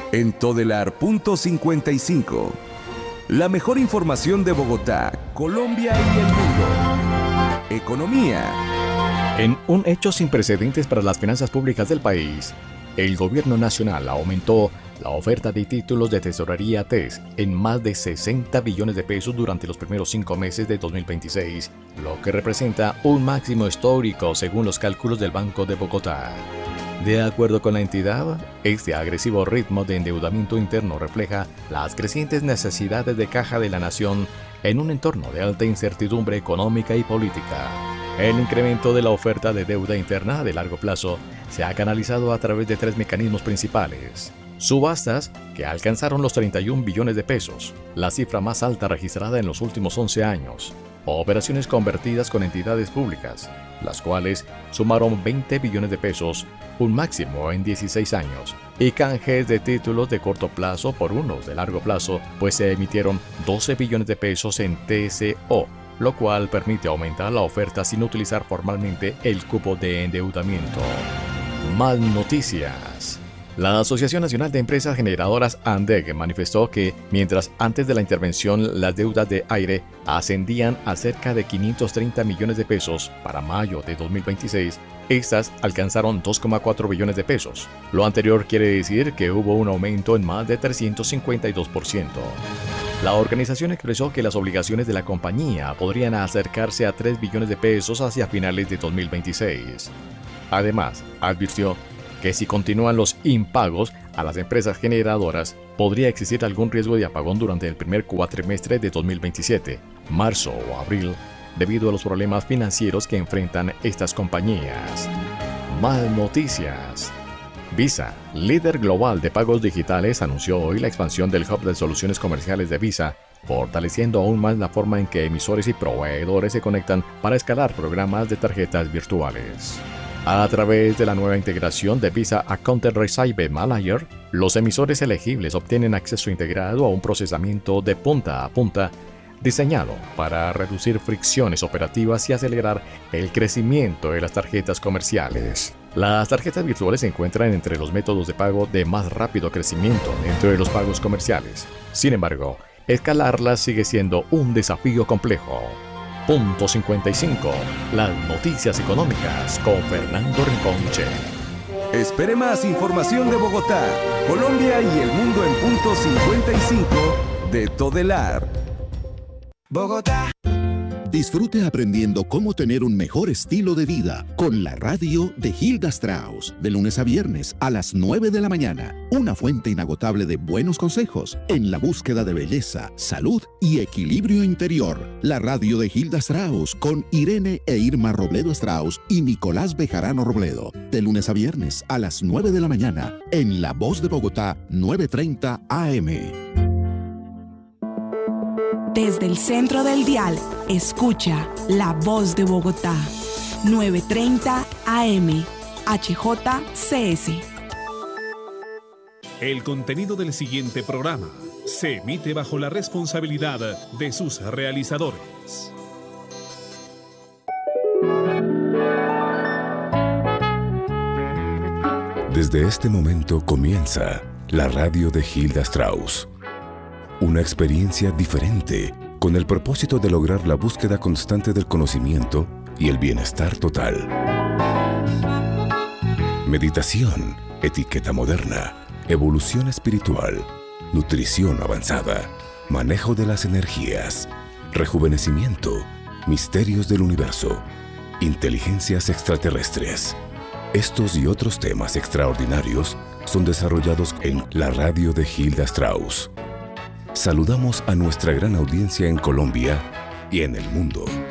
En Todelar.55. La mejor información de Bogotá, Colombia y el mundo. Economía. En un hecho sin precedentes para las finanzas públicas del país, el gobierno nacional aumentó la oferta de títulos de tesorería TES en más de 60 billones de pesos durante los primeros 5 meses de 2026, lo que representa un máximo histórico según los cálculos del Banco de Bogotá. De acuerdo con la entidad, este agresivo ritmo de endeudamiento interno refleja las crecientes necesidades de caja de la nación en un entorno de alta incertidumbre económica y política. El incremento de la oferta de deuda interna de largo plazo se ha canalizado a través de 3 mecanismos principales. Subastas, que alcanzaron los 31 billones de pesos, la cifra más alta registrada en los últimos 11 años. Operaciones convertidas con entidades públicas, las cuales sumaron 20 billones de pesos, un máximo en 16 años, y canjes de títulos de corto plazo por unos de largo plazo, pues se emitieron 12 billones de pesos en TSO, lo cual permite aumentar la oferta sin utilizar formalmente el cupo de endeudamiento. Más noticias. La Asociación Nacional de Empresas Generadoras ANDEG manifestó que, mientras antes de la intervención las deudas de aire ascendían a cerca de 530 millones de pesos para mayo de 2026, estas alcanzaron 2,4 billones de pesos. Lo anterior quiere decir que hubo un aumento en más de 352%. La organización expresó que las obligaciones de la compañía podrían acercarse a 3 billones de pesos hacia finales de 2026. Además, advirtió que si continúan los impagos a las empresas generadoras, podría existir algún riesgo de apagón durante el primer cuatrimestre de 2027, marzo o abril, debido a los problemas financieros que enfrentan estas compañías. Más noticias. Visa, líder global de pagos digitales, anunció hoy la expansión del hub de soluciones comerciales de Visa, fortaleciendo aún más la forma en que emisores y proveedores se conectan para escalar programas de tarjetas virtuales. A través de la nueva integración de Visa Account Recipe Manager, los emisores elegibles obtienen acceso integrado a un procesamiento de punta a punta diseñado para reducir fricciones operativas y acelerar el crecimiento de las tarjetas comerciales. Las tarjetas virtuales se encuentran entre los métodos de pago de más rápido crecimiento dentro de los pagos comerciales. Sin embargo, escalarlas sigue siendo un desafío complejo. Punto 55. Las noticias económicas con Fernando Rinconche. Espere más información de Bogotá, Colombia y el mundo en punto 55 de Todelar. Bogotá. Disfrute aprendiendo cómo tener un mejor estilo de vida con la radio de Hilda Strauss, de lunes a viernes a las 9 de la mañana. Una fuente inagotable de buenos consejos en la búsqueda de belleza, salud y equilibrio interior. La radio de Hilda Strauss con Irene e Irma Robledo Strauss y Nicolás Bejarano Robledo, de lunes a viernes a las 9 de la mañana en La Voz de Bogotá, 9:30 AM. Desde el centro del dial, escucha La Voz de Bogotá, 9:30 AM, HJCS. El contenido del siguiente programa se emite bajo la responsabilidad de sus realizadores. Desde este momento comienza la radio de Hilda Strauss. Una experiencia diferente, con el propósito de lograr la búsqueda constante del conocimiento y el bienestar total. Meditación, etiqueta moderna, evolución espiritual, nutrición avanzada, manejo de las energías, rejuvenecimiento, misterios del universo, inteligencias extraterrestres. Estos y otros temas extraordinarios son desarrollados en la radio de Hilda Strauss. Saludamos a nuestra gran audiencia en Colombia y en el mundo.